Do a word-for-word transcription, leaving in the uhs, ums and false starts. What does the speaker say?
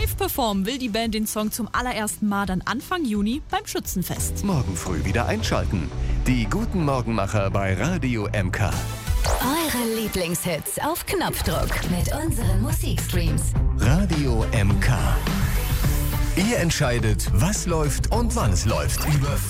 Live performen will die Band den Song zum allerersten Mal dann Anfang Juni beim Schützenfest. Morgen früh wieder einschalten. Die guten Morgenmacher bei Radio M K. Eure Lieblingshits auf Knopfdruck mit unseren Musikstreams. Radio M K. Ihr entscheidet, was läuft und wann es läuft. Über